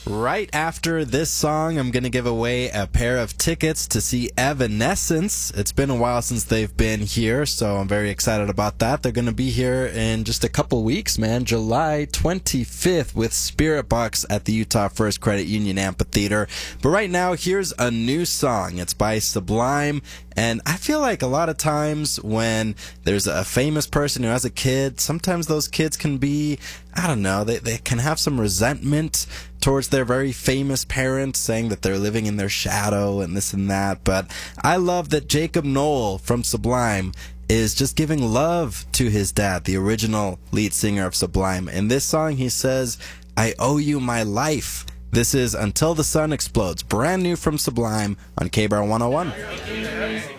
Right after this song, I'm going to give away a pair of tickets to see Evanescence. It's been a while since they've been here, so I'm very excited about that. They're going to be here in just a couple weeks, man. July 25th with Spirit Box at the Utah First Credit Union Amphitheater. But right now, here's a new song. It's by Sublime. And I feel like a lot of times when there's a famous person who has a kid, sometimes those kids can be, I don't know, they can have some resentment towards their very famous parents, saying that they're living in their shadow and this and that. But I love that Jacob Noel from Sublime is just giving love to his dad, the original lead singer of Sublime. In this song, he says, "I owe you my life." This is Until the Sun Explodes, brand new from Sublime on KBAR 101.